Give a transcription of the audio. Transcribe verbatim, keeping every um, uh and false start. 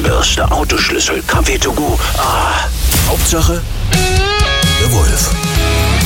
Zahnbürste, Autoschlüssel, Kaffee to go. Ah, Hauptsache, der Wolf.